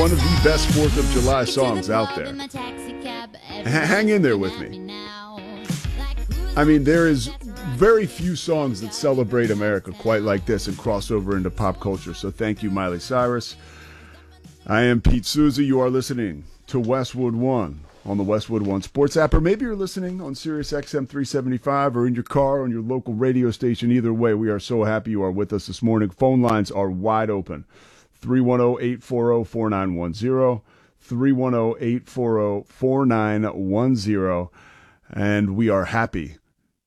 one of the best 4th of July songs out there. Hang in there with me. I mean, there is very few songs that celebrate America quite like this and cross over into pop culture. So thank you, Miley Cyrus. I am Pete Souza. You are listening to Westwood One on the Westwood One Sports app, or maybe you're listening on Sirius XM 375 or in your car on your local radio station. Either way, we are so happy you are with us this morning. Phone lines are wide open. 310-840-4910, 310-840-4910, and we are happy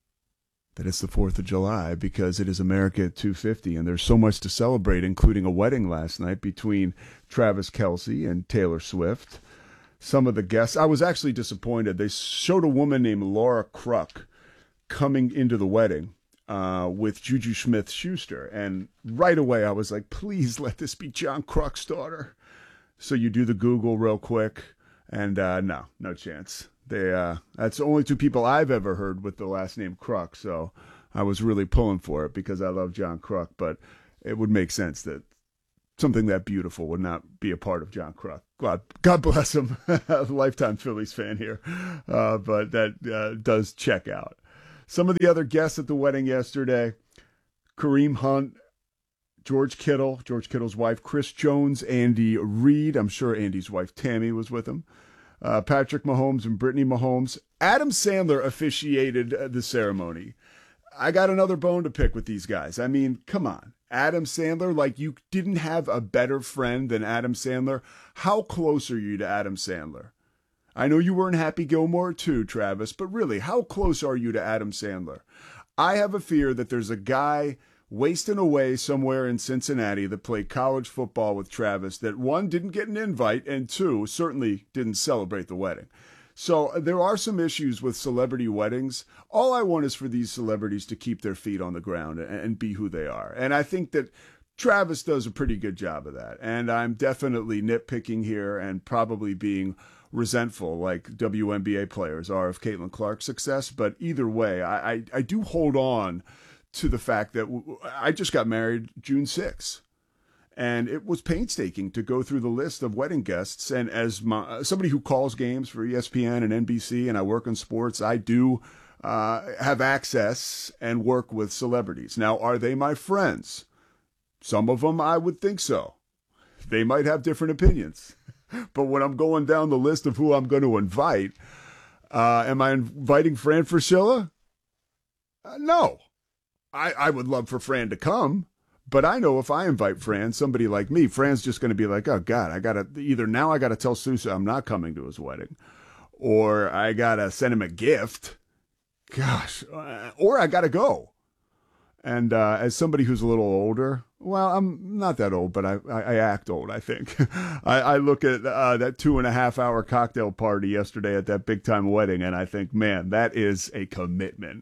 that it's the 4th of July because it is America at 250, and there's so much to celebrate, including a wedding last night between Travis Kelce and Taylor Swift. Some of the guests, I was actually disappointed. They showed a woman named Laura Kruk coming into the wedding with Juju Smith-Schuster, and right away I was like, please let this be John Kruk's daughter. So you do the Google real quick, and no chance. That's the only two people I've ever heard with the last name Kruk, so I was really pulling for it because I love John Kruk, but it would make sense that something that beautiful would not be a part of John Kruk. God bless him. Lifetime Phillies fan here, but that does check out. Some of the other guests at the wedding yesterday: Kareem Hunt, George Kittle's wife, Chris Jones, Andy Reid. I'm sure Andy's wife Tammy was with him. Patrick Mahomes and Brittany Mahomes. Adam Sandler officiated the ceremony. I got another bone to pick with these guys. I mean, come on. Adam Sandler, like you didn't have a better friend than Adam Sandler. How close are you to Adam Sandler? I know you were in Happy Gilmore too, Travis, but really, how close are you to Adam Sandler? I have a fear that there's a guy wasting away somewhere in Cincinnati that played college football with Travis that, one, didn't get an invite, and two, certainly didn't celebrate the wedding. So there are some issues with celebrity weddings. All I want is for these celebrities to keep their feet on the ground and be who they are. And I think that Travis does a pretty good job of that. And I'm definitely nitpicking here and probably being resentful like WNBA players are of Caitlin Clark's success. But either way, I do hold on to the fact that I just got married June 6th. And it was painstaking to go through the list of wedding guests. And as somebody who calls games for ESPN and NBC, and I work in sports, I do have access and work with celebrities. Now, are they my friends? Some of them, I would think so. They might have different opinions. But when I'm going down the list of who I'm going to invite, am I inviting Fran Fraschilla? No. I would love for Fran to come, but I know if I invite Fran, somebody like me, Fran's just going to be like, oh God, I got to tell Sousa I'm not coming to his wedding, or I got to send him a gift. Gosh, or I got to go. And as somebody who's a little older, well, I'm not that old, but I act old, I think. I look at that 2.5 hour cocktail party yesterday at that big time wedding, and I think, man, that is a commitment.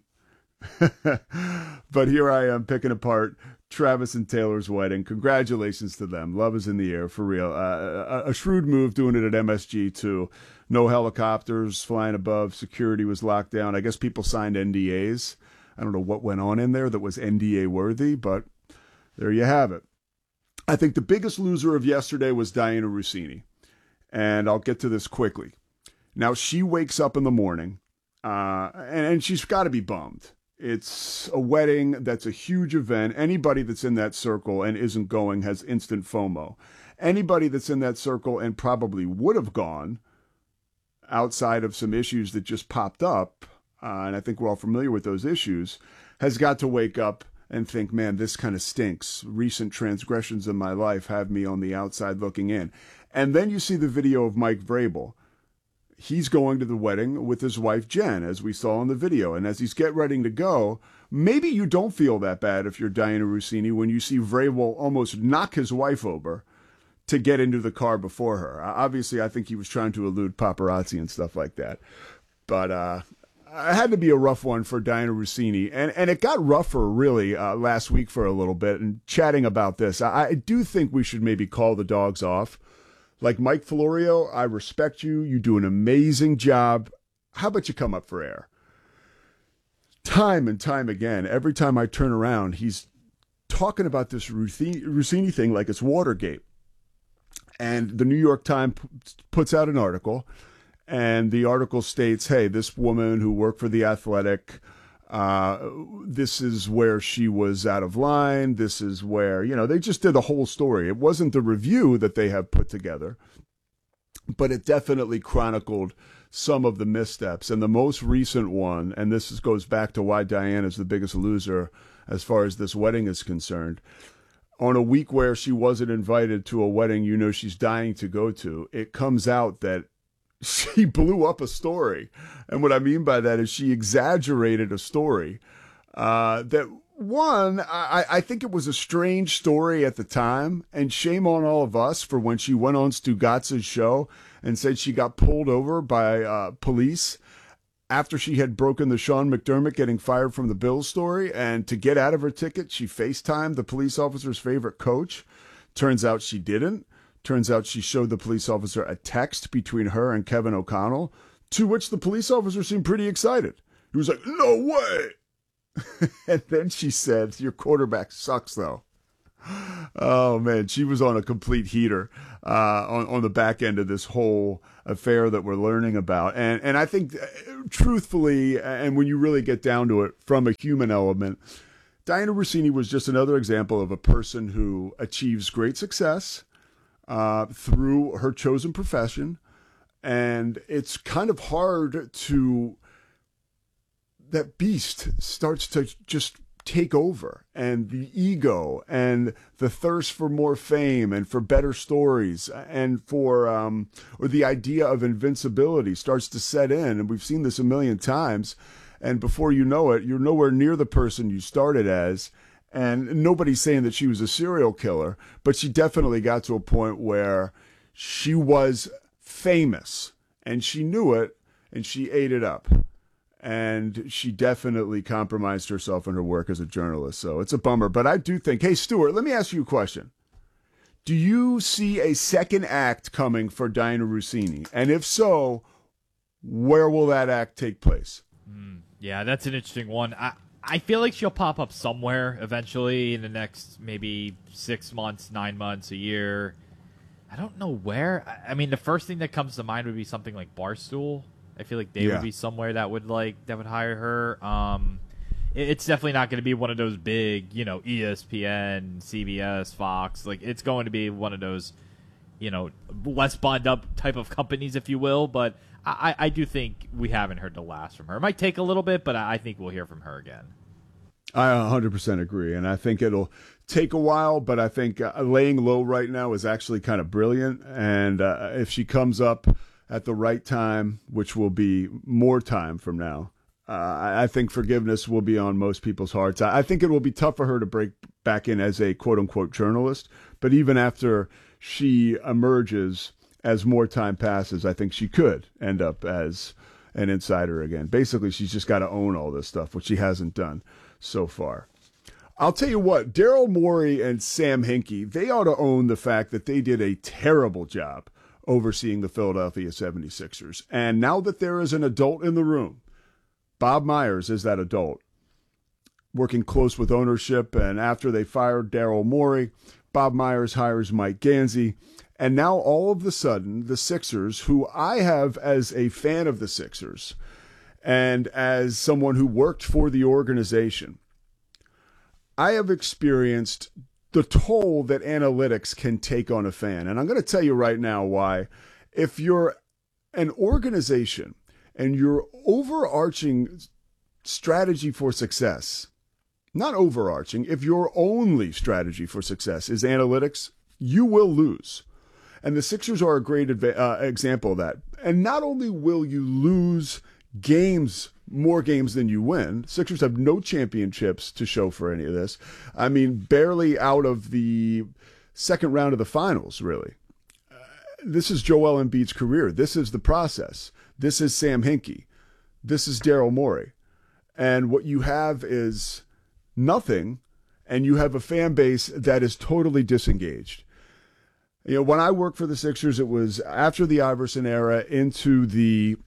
But here I am picking apart Travis and Taylor's wedding. Congratulations to them. Love is in the air, for real. A shrewd move doing it at MSG, too. No helicopters flying above. Security was locked down. I guess people signed NDAs. I don't know what went on in there that was NDA worthy, but there you have it. I think the biggest loser of yesterday was Diana Russini. And I'll get to this quickly. Now, she wakes up in the morning, and she's got to be bummed. It's a wedding that's a huge event. Anybody that's in that circle and isn't going has instant FOMO. Anybody that's in that circle and probably would have gone outside of some issues that just popped up, and I think we're all familiar with those issues, has got to wake up and think, man, this kind of stinks. Recent transgressions in my life have me on the outside looking in. And then you see the video of Mike Vrabel. He's going to the wedding with his wife, Jen, as we saw in the video. And as he's getting ready to go, maybe you don't feel that bad if you're Diana Russini when you see Vrabel almost knock his wife over to get into the car before her. Obviously, I think he was trying to elude paparazzi and stuff like that. But it had to be a rough one for Diana Russini. And it got rougher, really, last week for a little bit. And chatting about this, I do think we should maybe call the dogs off. Like Mike Florio, I respect you. You do an amazing job. How about you come up for air? Time and time again, every time I turn around, he's talking about this Russini thing like it's Watergate. And the New York Times puts out an article, and the article states, hey, this woman who worked for The Athletic, this is where she was out of line. This is where, they just did the whole story. It wasn't the review that they have put together, but it definitely chronicled some of the missteps. And the most recent one, and goes back to why Diana is the biggest loser as far as this wedding is concerned. On a week where she wasn't invited to a wedding she's dying to go to, it comes out that she blew up a story. And what I mean by that is she exaggerated a story that, one, I think it was a strange story at the time, and shame on all of us for when she went on Stugatz's show and said she got pulled over by police after she had broken the Sean McDermott getting fired from the Bills story. And to get out of her ticket, she FaceTimed the police officer's favorite coach. Turns out she didn't. Turns out she showed the police officer a text between her and Kevin O'Connell, to which the police officer seemed pretty excited. He was like, no way. And then she said, your quarterback sucks, though. Oh, man, she was on a complete heater on the back end of this whole affair that we're learning about. And I think, truthfully, and when you really get down to it from a human element, Diana Russini was just another example of a person who achieves great success through her chosen profession. And it's kind of hard to, that beast starts to just take over, and the ego and the thirst for more fame and for better stories and for or the idea of invincibility starts to set in. And we've seen this a million times, and before you know it, you're nowhere near the person you started as. And nobody's saying that she was a serial killer, but she definitely got to a point where she was famous and she knew it, and she ate it up. And she definitely compromised herself in her work as a journalist. So it's a bummer. But I do think, hey, Stuart, let me ask you a question. Do you see a second act coming for Diana Russini? And if so, where will that act take place? Yeah, that's an interesting one. I feel like she'll pop up somewhere eventually in the next maybe 6 months, 9 months, a year. I don't know where. I mean, the first thing that comes to mind would be something like Barstool. I feel like they would be somewhere that would hire her. It's definitely not going to be one of those big, ESPN, CBS, Fox. Like, it's going to be one of those, less bond up type of companies, if you will. But I do think we haven't heard the last from her. It might take a little bit, but I think we'll hear from her again. I 100% agree, and I think it'll take a while, but I think laying low right now is actually kind of brilliant. And if she comes up at the right time, which will be more time from now, I think forgiveness will be on most people's hearts. I think it will be tough for her to break back in as a quote-unquote journalist, but even after she emerges, as more time passes, I think she could end up as an insider again. Basically, she's just got to own all this stuff, which she hasn't done so far. I'll tell you what, Daryl Morey and Sam Hinkie, they ought to own the fact that they did a terrible job overseeing the Philadelphia 76ers. And now that there is an adult in the room, Bob Myers is that adult, working close with ownership. And after they fired Daryl Morey, Bob Myers hires Mike Gansey. And now all of a sudden, the Sixers, who I have as a fan of the Sixers and as someone who worked for the organization, I have experienced the toll that analytics can take on a fan. And I'm going to tell you right now why. If you're an organization and your overarching strategy for success, not overarching, if your only strategy for success is analytics, you will lose. And the Sixers are a great example of that. And not only will you lose games, more games than you win. Sixers have no championships to show for any of this. I mean, barely out of the second round of the finals, really. This is Joel Embiid's career. This is the process. This is Sam Hinkie. This is Daryl Morey. And what you have is nothing, and you have a fan base that is totally disengaged. When I worked for the Sixers, it was after the Iverson era into the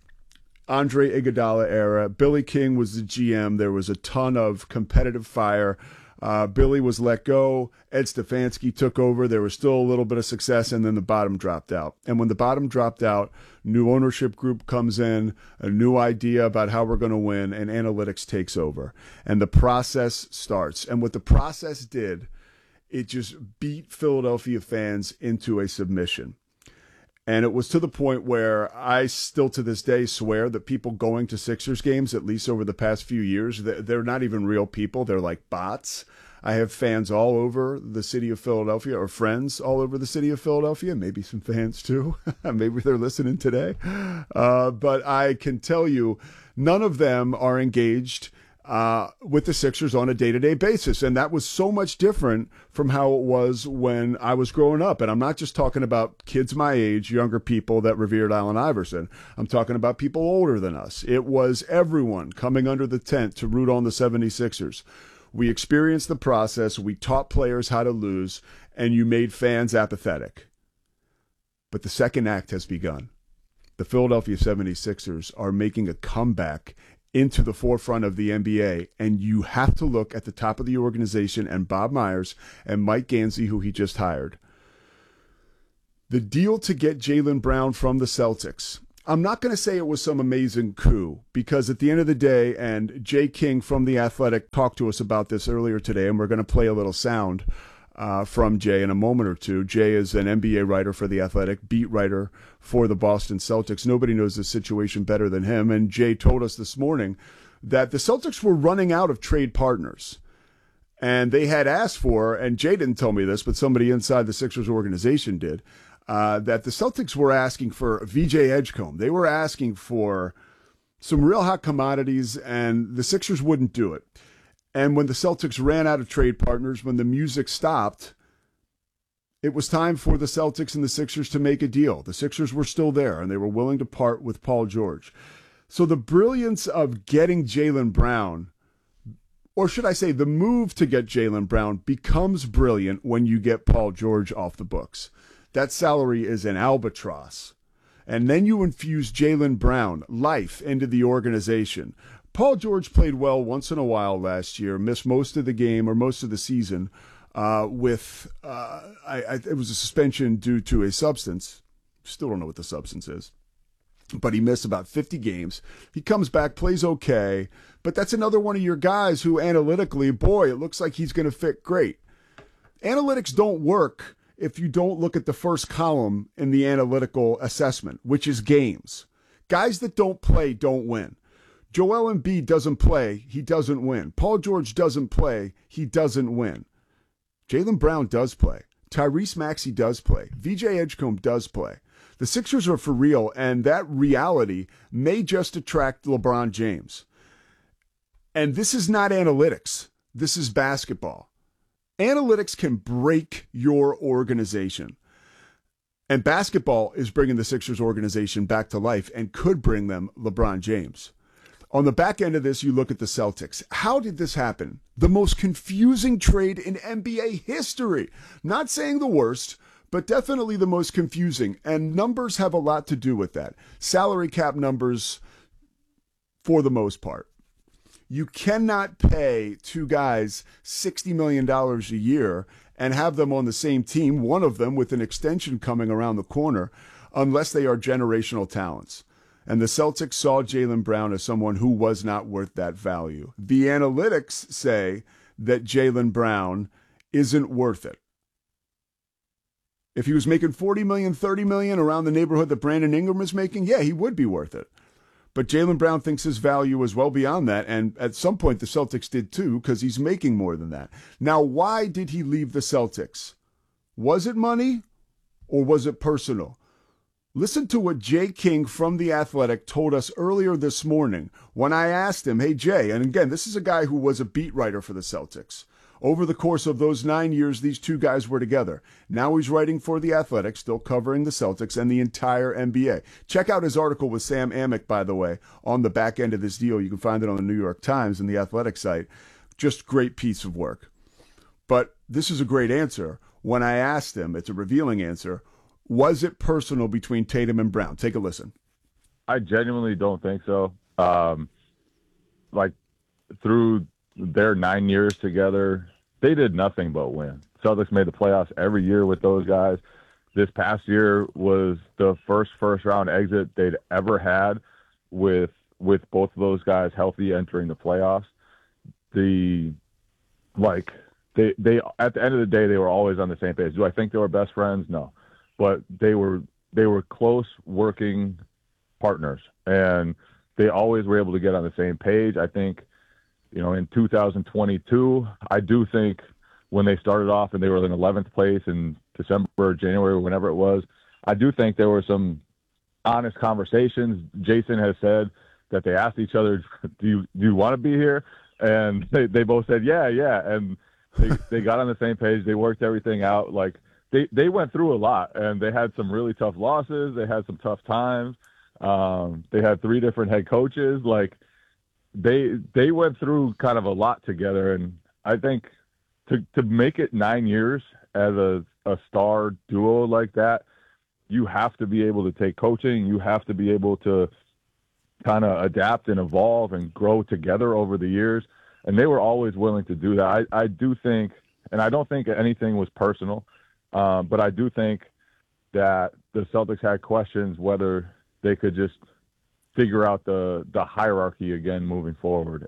Andre Iguodala era. Billy King was the GM. There was a ton of competitive fire. Billy was let go. Ed Stefanski took over. There was still a little bit of success, and then the bottom dropped out. And when the bottom dropped out, new ownership group comes in, a new idea about how we're going to win, and analytics takes over. And the process starts. And what the process did, it just beat Philadelphia fans into a submission. And it was to the point where I still to this day swear that people going to Sixers games, at least over the past few years, they're not even real people. They're like bots. I have fans all over the city of Philadelphia, or friends all over the city of Philadelphia, maybe some fans too. Maybe they're listening today. But I can tell you, none of them are engaged with the Sixers on a day-to-day basis. And that was so much different from how it was when I was growing up. And I'm not just talking about kids my age, younger people that revered Allen Iverson. I'm talking about people older than us. It was everyone coming under the tent to root on the 76ers. We experienced the process. We taught players how to lose, and you made fans apathetic. But the second act has begun. The Philadelphia 76ers are making a comeback into the forefront of the NBA, and you have to look at the top of the organization and Bob Myers and Mike Gansey, who he just hired. The deal to get Jaylen Brown from the Celtics, I'm not going to say it was some amazing coup, because at the end of the day, and Jay King from The Athletic talked to us about this earlier today, and we're going to play a little sound from Jay in a moment or two. Jay is an NBA writer for The Athletic, beat writer for the Boston Celtics. Nobody knows the situation better than him. And Jay told us this morning that the Celtics were running out of trade partners. And they had asked for, and Jay didn't tell me this, but somebody inside the Sixers organization did, that the Celtics were asking for VJ Edgecombe. They were asking for some real hot commodities, and the Sixers wouldn't do it. And when the Celtics ran out of trade partners, when the music stopped, it was time for the Celtics and the Sixers to make a deal. The Sixers were still there, and they were willing to part with Paul George. So the brilliance of getting Jaylen Brown, or should I say the move to get Jaylen Brown, becomes brilliant when you get Paul George off the books. That salary is an albatross. And then you infuse Jaylen Brown, life, into the organization. Paul George played well once in a while last year, missed most of the game or most of the season it was a suspension due to a substance. Still don't know what the substance is. But he missed about 50 games. He comes back, plays okay, but that's another one of your guys who analytically, boy, it looks like he's going to fit great. Analytics don't work if you don't look at the first column in the analytical assessment, which is games. Guys that don't play don't win. Joel Embiid doesn't play, he doesn't win. Paul George doesn't play, he doesn't win. Jaylen Brown does play. Tyrese Maxey does play. VJ Edgecombe does play. The Sixers are for real, and that reality may just attract LeBron James. And this is not analytics. This is basketball. Analytics can break your organization. And basketball is bringing the Sixers organization back to life and could bring them LeBron James. On the back end of this, you look at the Celtics. How did this happen? The most confusing trade in NBA history. Not saying the worst, but definitely the most confusing. And numbers have a lot to do with that. Salary cap numbers, for the most part. You cannot pay two guys $60 million a year and have them on the same team, one of them with an extension coming around the corner, unless they are generational talents. And the Celtics saw Jaylen Brown as someone who was not worth that value. The analytics say that Jaylen Brown isn't worth it. If he was making $40 million, $30 million, around the neighborhood that Brandon Ingram is making, yeah, he would be worth it. But Jaylen Brown thinks his value is well beyond that, and at some point the Celtics did too, because he's making more than that. Now, why did he leave the Celtics? Was it money, or was it personal? Listen to what Jay King from The Athletic told us earlier this morning when I asked him, hey, Jay, and again, this is a guy who was a beat writer for the Celtics. Over the course of those 9 years, these two guys were together. Now he's writing for The Athletic, still covering the Celtics and the entire NBA. Check out his article with Sam Amick, by the way, on the back end of this deal. You can find it on the New York Times and The Athletic site. Just great piece of work. But this is a great answer. When I asked him, it's a revealing answer, was it personal between Tatum and Brown? Take a listen. I genuinely don't think so. Through their 9 years together, they did nothing but win. Celtics made the playoffs every year with those guys. This past year was the first round exit they'd ever had with both of those guys healthy entering the playoffs. They at the end of the day, they were always on the same page. Do I think they were best friends? No, but they were close working partners, and they always were able to get on the same page. I think, in 2022, I do think when they started off and they were in 11th place in December or January, whenever it was, I do think there were some honest conversations. Jason has said that they asked each other, do you want to be here? And they both said, yeah. And they got on the same page. They worked everything out. Like they went through a lot, and they had some really tough losses. They had some tough times. They had 3 different head coaches. Like they went through kind of a lot together. And I think to make it 9 years as a star duo like that, you have to be able to take coaching. You have to be able to kind of adapt and evolve and grow together over the years. And they were always willing to do that. I do think, and I don't think anything was personal, but I do think that the Celtics had questions whether they could just figure out the hierarchy again moving forward.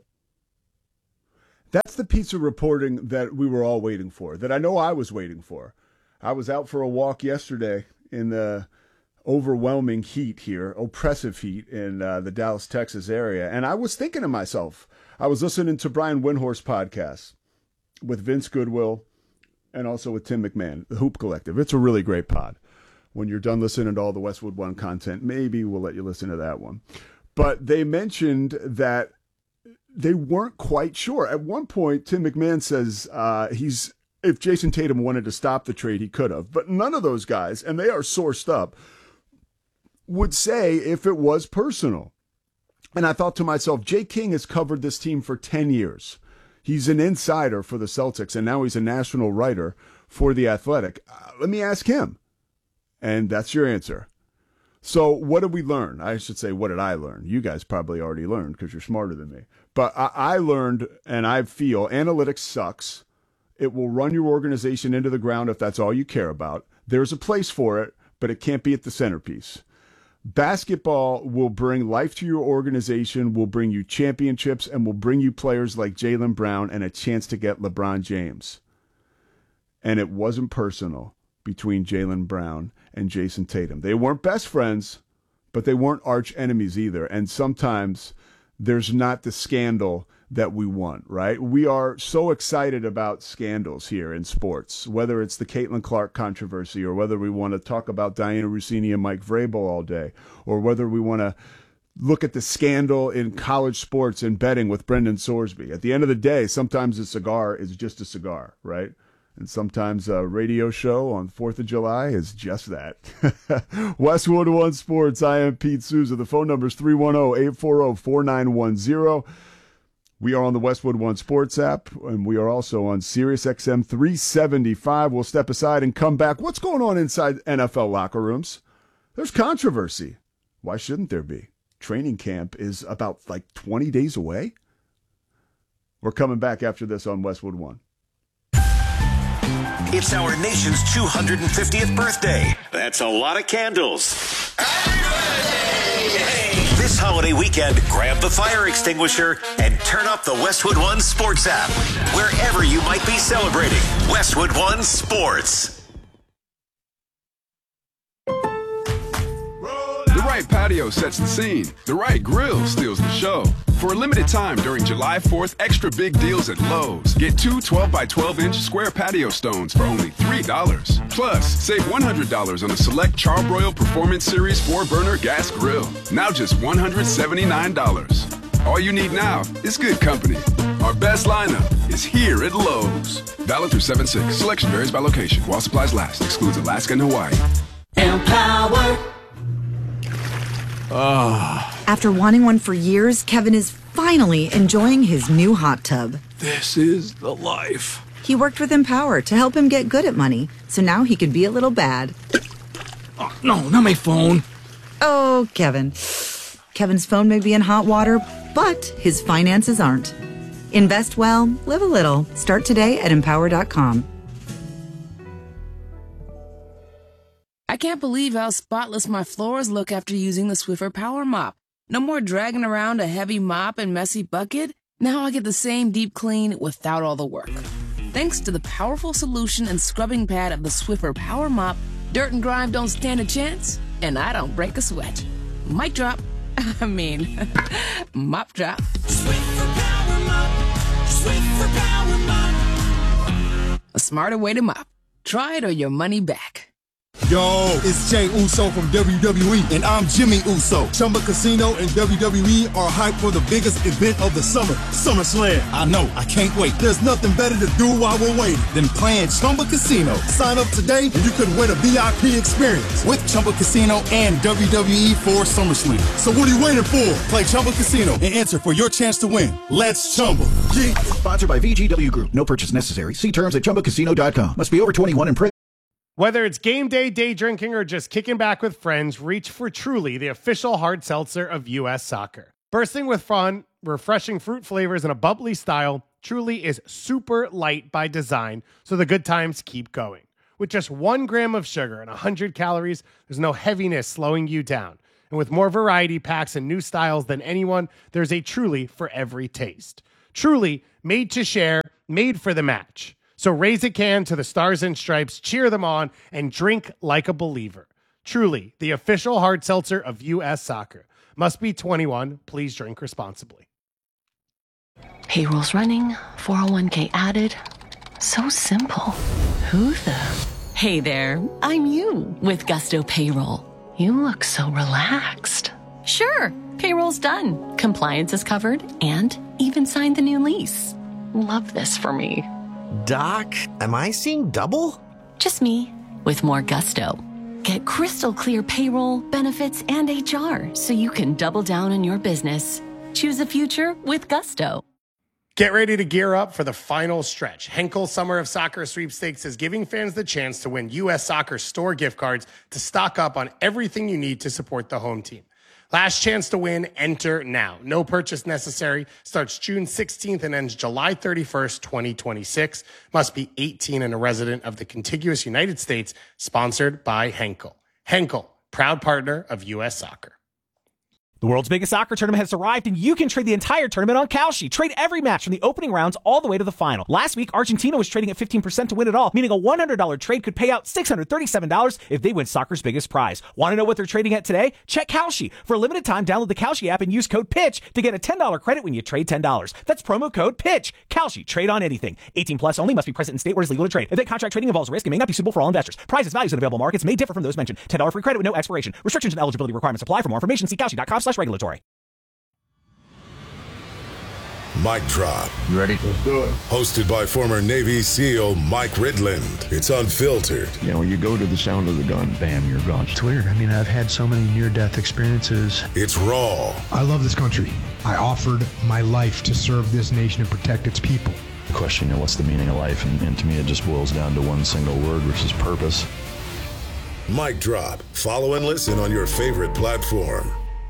That's the piece of reporting that we were all waiting for, that I know I was waiting for. I was out for a walk yesterday in the overwhelming heat here, oppressive heat in the Dallas, Texas area. And I was thinking to myself, I was listening to Brian Windhorst's podcast with Vince Goodwill and also with Tim McMahon, the Hoop Collective. It's a really great pod. When you're done listening to all the Westwood One content, maybe we'll let you listen to that one. But they mentioned that they weren't quite sure. At one point, Tim McMahon says if Jason Tatum wanted to stop the trade, he could have. But none of those guys, and they are sourced up, would say if it was personal. And I thought to myself, Jay King has covered this team for 10 years. He's an insider for the Celtics, and now he's a national writer for The Athletic. Let me ask him. And that's your answer. So what did we learn? I should say, what did I learn? You guys probably already learned because you're smarter than me. But I learned, and I feel, analytics sucks. It will run your organization into the ground if that's all you care about. There's a place for it, but it can't be at the centerpiece. Basketball will bring life to your organization, will bring you championships, and will bring you players like Jaylen Brown and a chance to get LeBron James. And it wasn't personal between Jaylen Brown and Jason Tatum. They weren't best friends, but they weren't arch enemies either. And sometimes there's not the scandal that we want, right? We are so excited about scandals here in sports, whether it's the Caitlin Clark controversy or whether we want to talk about Diana Russini and Mike Vrabel all day, or whether we want to look at the scandal in college sports and betting with Brendan Sorsby. At the end of the day, sometimes a cigar is just a cigar, right? And sometimes a radio show on 4th of July is just that. Westwood One Sports, I am Pete Souza. The phone number is 310-840-4910. We are on the Westwood One Sports app, and we are also on Sirius XM 375. We'll step aside and come back. What's going on inside NFL locker rooms? There's controversy. Why shouldn't there be? Training camp is about 20 days away. We're coming back after this on Westwood One. It's our nation's 250th birthday. That's a lot of candles. This holiday weekend, grab the fire extinguisher and turn up the Westwood One Sports app. Wherever you might be celebrating, Westwood One Sports. The right patio sets the scene. The right grill steals the show. For a limited time during July 4th, extra big deals at Lowe's. Get 2 12-by-12-inch square patio stones for only $3. Plus, save $100 on a select Charbroil Performance Series 4-burner gas grill. Now just $179. All you need now is good company. Our best lineup is here at Lowe's. Valid through 7/6. Selection varies by location. While supplies last. Excludes Alaska and Hawaii. Empower. After wanting one for years, Kevin is finally enjoying his new hot tub. This is the life. He worked with Empower to help him get good at money, so now he can be a little bad. Oh, no, not my phone. Oh, Kevin. Kevin's phone may be in hot water, but his finances aren't. Invest well, live a little. Start today at Empower.com. I can't believe how spotless my floors look after using the Swiffer Power Mop. No more dragging around a heavy mop and messy bucket. Now I get the same deep clean without all the work. Thanks to the powerful solution and scrubbing pad of the Swiffer Power Mop, dirt and grime don't stand a chance, and I don't break a sweat. Mic drop. Mop drop. Swiffer Power Mop. Swiffer Power Mop. A smarter way to mop. Try it or your money back. Yo, it's Jey Uso from WWE, and I'm Jimmy Uso. Chumba Casino and WWE are hyped for the biggest event of the summer, SummerSlam. I know, I can't wait. There's nothing better to do while we're waiting than playing Chumba Casino. Sign up today and you could win a VIP experience with Chumba Casino and WWE for SummerSlam. So what are you waiting for? Play Chumba Casino and enter for your chance to win. Let's Chumba. Yeah. Sponsored by VGW Group. No purchase necessary. See terms at ChumbaCasino.com. Must be over 21 and present. Whether it's game day, day drinking, or just kicking back with friends, reach for Truly, the official hard seltzer of U.S. Soccer. Bursting with fun, refreshing fruit flavors, and a bubbly style, Truly is super light by design, so the good times keep going. With just 1 gram of sugar and 100 calories, there's no heaviness slowing you down. And with more variety packs and new styles than anyone, there's a Truly for every taste. Truly, made to share, made for the match. So raise a can to the Stars and Stripes, cheer them on, and drink like a believer. Truly, the official hard seltzer of U.S. Soccer. Must be 21. Please drink responsibly. Payroll's running, 401k added. So simple. Who the? Hey there, I'm you with Gusto Payroll. You look so relaxed. Sure, payroll's done. Compliance is covered and even signed the new lease. Love this for me. Doc, am I seeing double? Just me, with more gusto. Get crystal clear payroll, benefits, and HR so you can double down on your business. Choose a future with Gusto. Get ready to gear up for the final stretch. Henkel Summer of Soccer Sweepstakes is giving fans the chance to win U.S. Soccer store gift cards to stock up on everything you need to support the home team. Last chance to win, enter now. No purchase necessary. Starts June 16th and ends July 31st, 2026. Must be 18 and a resident of the contiguous United States. Sponsored by Henkel. Henkel, proud partner of U.S. Soccer. The world's biggest soccer tournament has arrived, and you can trade the entire tournament on Kalshi. Trade every match from the opening rounds all the way to the final. Last week, Argentina was trading at 15% to win it all, meaning a $100 trade could pay out $637 if they win soccer's biggest prize. Want to know what they're trading at today? Check Kalshi. For a limited time, download the Kalshi app and use code PITCH to get a $10 credit when you trade $10. That's promo code PITCH. Kalshi. Trade on anything. 18 plus only. Must be present in state where it's legal to trade. Event contract trading involves risk and may not be suitable for all investors. Prices, values, and available markets may differ from those mentioned. $10 free credit with no expiration. Restrictions and eligibility requirements apply. For more information, see Kalshi.com/regulatory. Mic Drop. You ready? Let's do it. Hosted by former Navy SEAL Mike Ridland. It's unfiltered. You know, you go to the sound of the gun, bam, you're gone. It's weird. I mean, I've had so many near-death experiences. It's raw. I love this country. I offered my life to serve this nation and protect its people. The question, you know, what's the meaning of life? And to me, it just boils down to one single word, which is purpose. Mic Drop. Follow and listen on your favorite platform.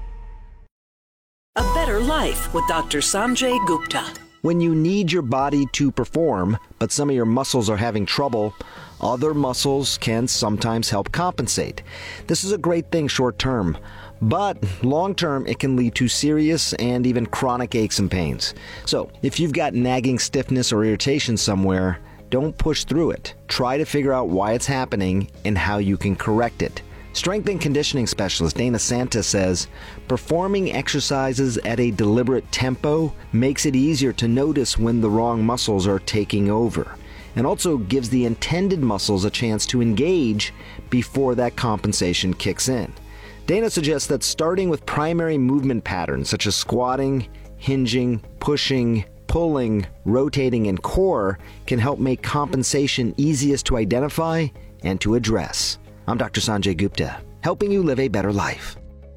A Better Life with Dr. Sanjay Gupta. When you need your body to perform, but some of your muscles are having trouble, other muscles can sometimes help compensate. This is a great thing short term, but long term it can lead to serious and even chronic aches and pains. So if you've got nagging stiffness or irritation somewhere, don't push through it. Try to figure out why it's happening and how you can correct it. Strength and conditioning specialist Dana Santa says, performing exercises at a deliberate tempo makes it easier to notice when the wrong muscles are taking over, and also gives the intended muscles a chance to engage before that compensation kicks in. Dana suggests that starting with primary movement patterns such as squatting, hinging, pushing, pulling, rotating, and core can help make compensation easiest to identify and to address. I'm Dr. Sanjay Gupta, helping you live a better life.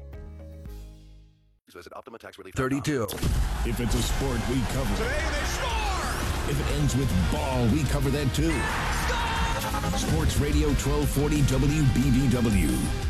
Visit Optima Tax Relief. 32. If it's a sport, we cover it. If it ends with ball, we cover that too. Sports Radio 1240 WBBW.